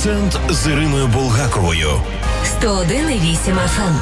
Акцент з Іриною Булгаковою. 101,8 FM.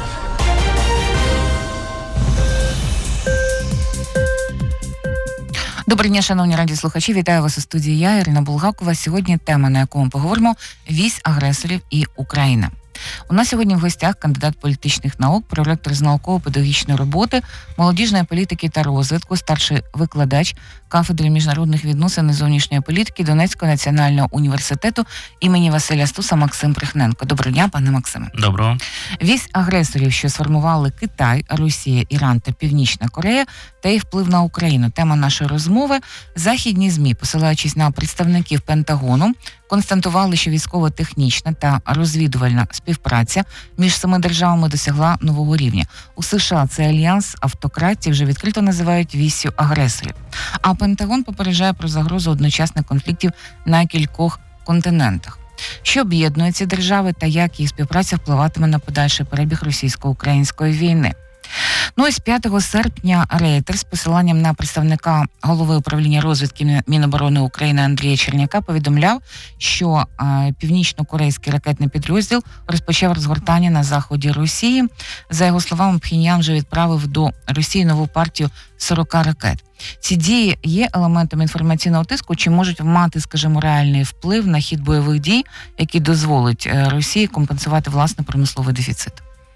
Доброго дня, шановні радіослухачі. Вітаю вас у студії я, Ірина Булгакова. Сьогодні тема, на яку ми поговоримо – вісь агресорів і Україна. У нас сьогодні в гостях кандидат політичних наук, проректор з науково-педагогічної роботи, молодіжної політики та розвитку, старший викладач кафедри міжнародних відносин і зовнішньої політики Донецького національного університету імені Василя Стуса Максим Прихненко. Доброго дня, пане Максиме. Доброго. Вісь агресорів, що сформували Китай, Росія, Іран та Північна Корея, та їх вплив на Україну. Тема нашої розмови. Західні ЗМІ, посилаючись на представників Пентагону, констатували, що військово-технічна та розвідувальна співпраця між цими державами досягла нового рівня. У США цей альянс автократів вже відкрито називають віссю агресорів. А Пентагон попереджає про загрозу одночасних конфліктів на кількох континентах. Що об'єднує ці держави та як їх співпраця впливатиме на подальший перебіг російсько-української війни? Ну і з 5 серпня Рейтер з посиланням на представника голови управління розвідки Міноборони України Андрія Черняка повідомляв, що північно-корейський ракетний підрозділ розпочав розгортання на заході Росії. За його словами, Пхеньян вже відправив до Росії нову партію 40 ракет. Ці дії є елементом інформаційного тиску, чи можуть мати, скажімо, реальний вплив на хід бойових дій, який дозволить Росії компенсувати власний промисловий дефіцит?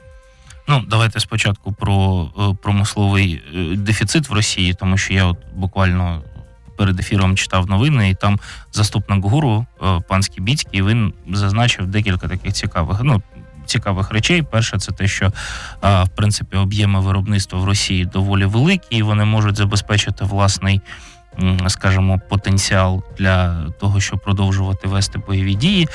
Ну, давайте спочатку про промисловий дефіцит в Росії, тому що я от буквально перед ефіром читав новини, і там заступник ГУРу, пан Скібіцький, він зазначив декілька таких цікавих речей. Перше, це те, що, в принципі, об'єми виробництва в Росії доволі великі, і вони можуть забезпечити власний, скажімо, потенціал для того, щоб продовжувати вести бойові дії.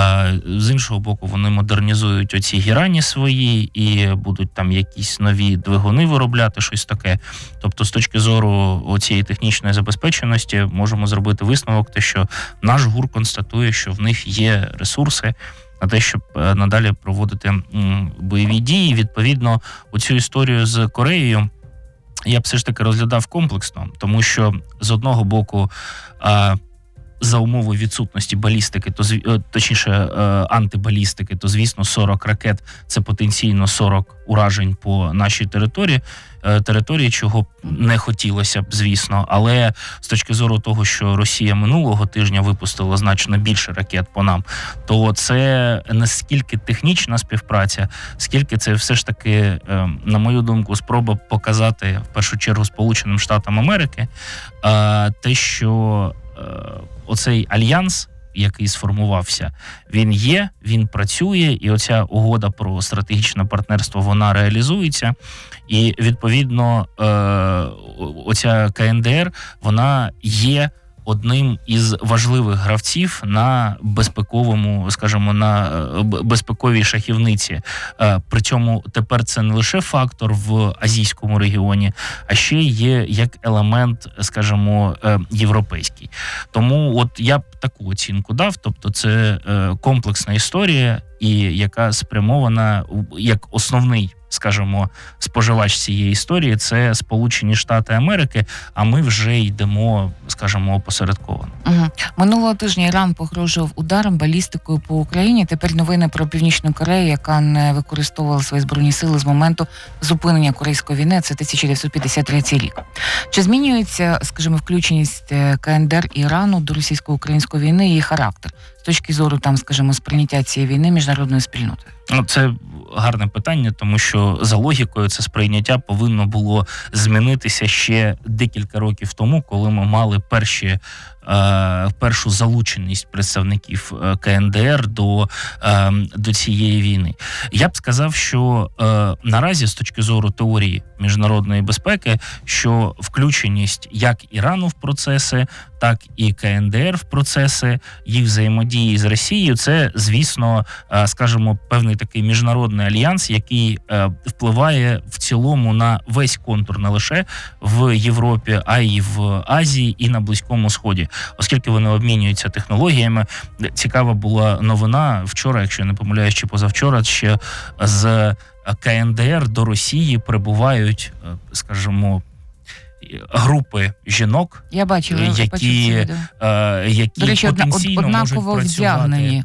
З іншого боку, вони модернізують оці герані свої і будуть там якісь нові двигуни виробляти, щось таке. Тобто, з точки зору оцієї технічної забезпеченості, можемо зробити висновок, те, що наш ГУР констатує, що в них є ресурси на те, щоб надалі проводити бойові дії. Відповідно, оцю історію з Кореєю я б все ж таки розглядав комплексно, тому що з одного боку за умови відсутності балістики, антибалістики, то, звісно, 40 ракет – це потенційно 40 уражень по нашій території, чого б не хотілося б, звісно. Але з точки зору того, що Росія минулого тижня випустила значно більше ракет по нам, то це не скільки технічна співпраця, скільки це все ж таки, на мою думку, спроба показати, в першу чергу, Сполученим Штатам Америки, те, що оцей альянс, який сформувався, він є, він працює, і оця угода про стратегічне партнерство, вона реалізується. І, відповідно, оця КНДР, вона є одним із важливих гравців на безпековому, скажімо, на безпековій шахівниці. При цьому тепер це не лише фактор в азійському регіоні, а ще є як елемент, скажімо, європейський. Тому от я б таку оцінку дав, тобто це комплексна історія, і яка спрямована як основний, скажімо, споживач цієї історії – це Сполучені Штати Америки, а ми вже йдемо, скажімо, опосередковано. Минулого тижня Іран погрожував ударом балістикою по Україні. Тепер новини про Північну Корею, яка не використовувала свої збройні сили з моменту зупинення Корейської війни, це 1953 рік. Чи змінюється, скажімо, включеність КНДР і Ірану до російсько-української війни і її характер з точки зору, там, скажімо, сприйняття цієї війни міжнародною спільнотою? Це гарне питання, тому що за логікою це сприйняття повинно було змінитися ще декілька років тому, коли ми мали першу залученість представників КНДР до цієї війни. Я б сказав, що наразі з точки зору теорії міжнародної безпеки, що включеність як Ірану в процеси, так і КНДР в процеси їх взаємодії з Росією, це, звісно, скажімо, певний такий міжнародний альянс, який впливає в цілому на весь контур, не лише в Європі, а й в Азії і на Близькому Сході, оскільки вони обмінюються технологіями. Цікава була новина вчора, якщо я не помиляюсь, чи позавчора, ще з КНДР до Росії прибувають, скажімо, групи жінок, Я бачила, які до речі, потенційно однаково можуть вдягнені.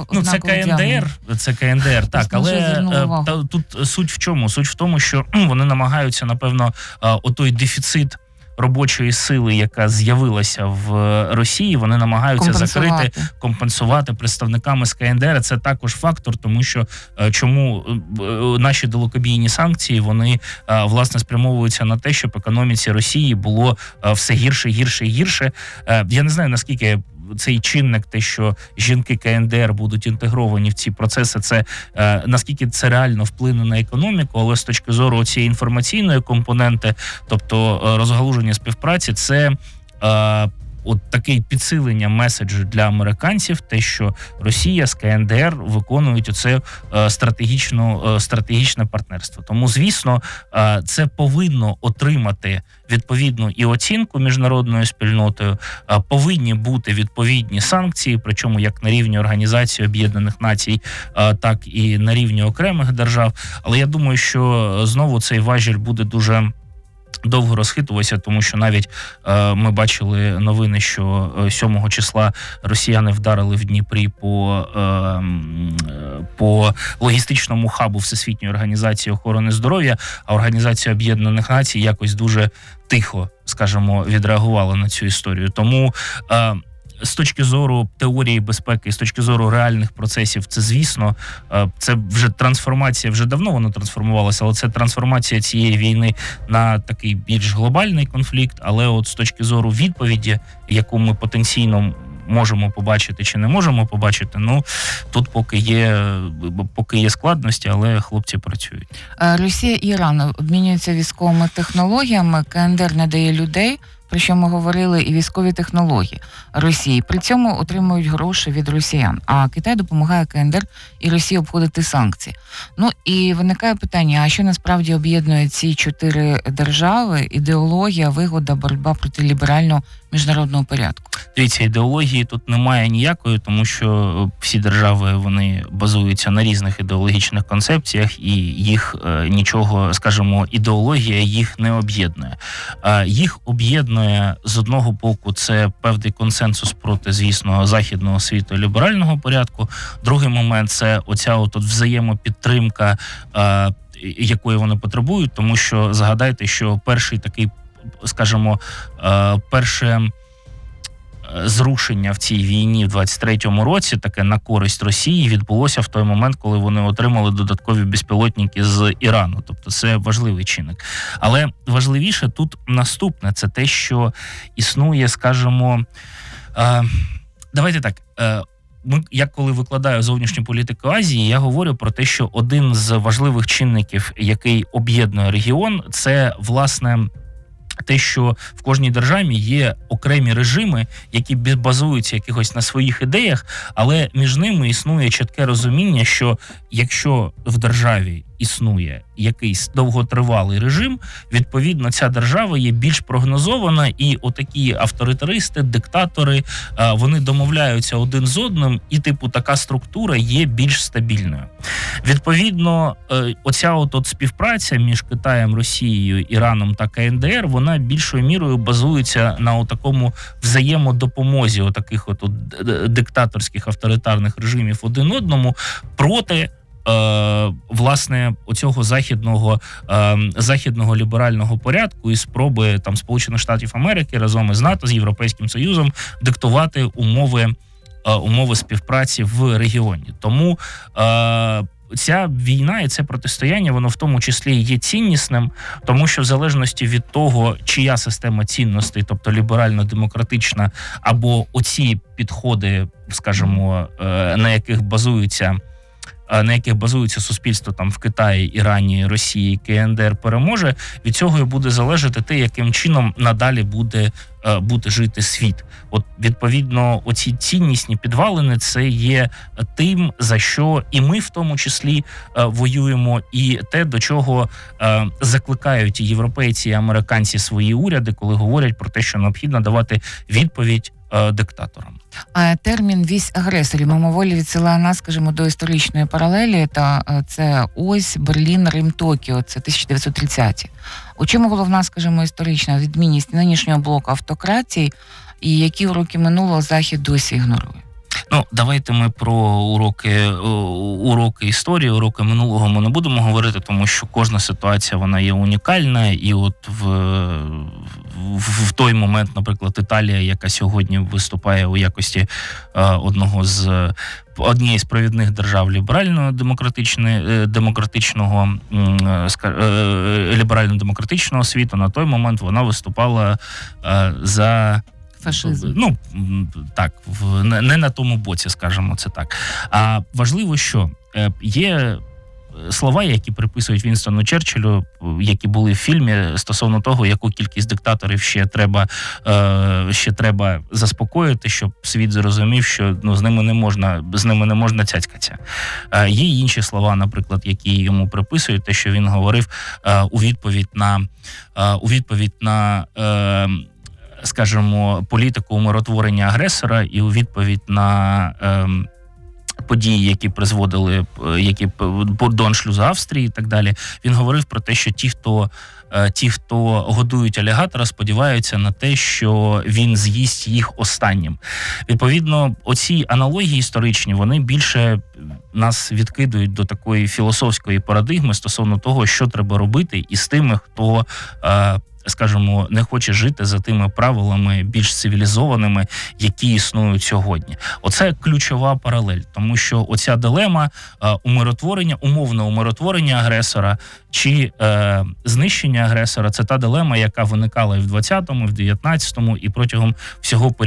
Це КНДР, так, але тут суть в чому? Суть в тому, що вони намагаються, напевно, отой дефіцит робочої сили, яка з'явилася в Росії, вони намагаються закрити, компенсувати представниками з КНДР. Це також фактор, тому що чому наші далекобійні санкції, вони власне спрямовуються на те, щоб економіці Росії було все гірше, гірше і гірше. Я не знаю, наскільки цей чинник, те, що жінки КНДР будуть інтегровані в ці процеси, це наскільки це реально вплине на економіку, але з точки зору цієї інформаційної компоненти, тобто розгалуження співпраці, це от таке підсилення меседжу для американців, те, що Росія з КНДР виконують оце стратегічне партнерство. Тому, звісно, це повинно отримати відповідну і оцінку міжнародною спільнотою, повинні бути відповідні санкції, причому як на рівні Організації Об'єднаних Націй, так і на рівні окремих держав. Але я думаю, що знову цей важіль буде дуже довго розхитувався, тому що навіть ми бачили новини, що 7 числа росіяни вдарили в Дніпрі по логістичному хабу Всесвітньої організації охорони здоров'я, а Організація Об'єднаних Націй якось дуже тихо, скажімо, відреагувала на цю історію. Тому з точки зору теорії безпеки, з точки зору реальних процесів, це, звісно, це вже трансформація, вже давно воно трансформувалося, але це трансформація цієї війни на такий більш глобальний конфлікт, але от з точки зору відповіді, яку ми потенційно можемо побачити чи не можемо побачити, тут поки є складності, але хлопці працюють. Росія і Іран обмінюються військовими технологіями, КНДР не дає людей, про що ми говорили, і військові технології Росії. При цьому отримують гроші від росіян. А Китай допомагає КНДР і Росії обходити санкції. І виникає питання, а що насправді об'єднує ці 4 держави? Ідеологія, вигода, боротьба проти ліберального міжнародного порядку? Дивіться, ідеології тут немає ніякої, тому що всі держави, вони базуються на різних ідеологічних концепціях, і їх нічого, скажімо, ідеологія їх не об'єднує. Їх об'єднує, з одного боку, це певний консенсус проти, звісно, західного світу і ліберального порядку. Другий момент – це оця от взаємопідтримка, якої вони потребують, тому що згадайте, що перший такий, скажімо, перше зрушення в цій війні в 23-му році, таке на користь Росії, відбулося в той момент, коли вони отримали додаткові безпілотники з Ірану. Тобто це важливий чинник. Але важливіше тут наступне, це те, що існує, скажімо, давайте так, я коли викладаю зовнішню політику Азії, я говорю про те, що один з важливих чинників, який об'єднує регіон, це, власне, те, що в кожній державі є окремі режими, які базуються якихось на своїх ідеях, але між ними існує чітке розуміння, що якщо в державі існує якийсь довготривалий режим, відповідно, ця держава є більш прогнозована, і отакі авторитаристи, диктатори, вони домовляються один з одним, і, така структура є більш стабільною. Відповідно, оця от співпраця між Китаєм, Росією, Іраном та КНДР, вона більшою мірою базується на такому взаємодопомозі таких диктаторських авторитарних режимів один одному проти власне оцього західного ліберального порядку і спроби Сполучених Штатів Америки разом із НАТО, з Європейським Союзом диктувати умови співпраці в регіоні. Тому ця війна і це протистояння, воно в тому числі є ціннісним, тому що в залежності від того, чия система цінностей, тобто ліберально-демократична, або оці підходи, скажімо, на яких базується суспільство в Китаї, Ірані, Росії, КНДР переможе, від цього і буде залежати те, яким чином надалі буде жити світ. Відповідно, оці ціннісні підвалини – це є тим, за що і ми в тому числі воюємо, і те, до чого закликають і європейці, і американці свої уряди, коли говорять про те, що необхідно давати відповідь диктатором. А термін «вісь агресорів» мимоволі відсилає нас, скажімо, до історичної паралелі, та це ось Берлін, Рим, Токіо, це 1930-ті. У чому головна, скажімо, історична відмінність нинішнього блоку автократії і які уроки минулого Захід досі ігнорує? Ну, давайте ми про уроки історії, уроки минулого ми не будемо говорити, тому що кожна ситуація, вона є унікальна, і от в той момент, наприклад, Італія, яка сьогодні виступає у якості однієї з провідних держав ліберально-демократичного світу, на той момент вона виступала за фашизм. Ну, так, не на тому боці, скажімо це так. А важливо, що є слова, які приписують Вінстону Черчиллю, які були в фільмі, стосовно того, яку кількість диктаторів ще треба заспокоїти, щоб світ зрозумів, що з ними не можна цяцькатися. Є інші слова, наприклад, які йому приписують, те, що він говорив у відповідь на скажімо, політику умиротворення агресора і у відповідь на події, які призводили до аншлюзу Австрії і так далі, він говорив про те, що ті, хто годують алігатора, сподіваються на те, що він з'їсть їх останнім. Відповідно, оці аналогії історичні, вони більше нас відкидують до такої філософської парадигми стосовно того, що треба робити із тими, хто скажімо, не хоче жити за тими правилами більш цивілізованими, які існують сьогодні. Оце ключова паралель, тому що оця дилема умовне умиротворення агресора чи знищення агресора – це та дилема, яка виникала і в 20-му, і в 19-му, і протягом всього періоду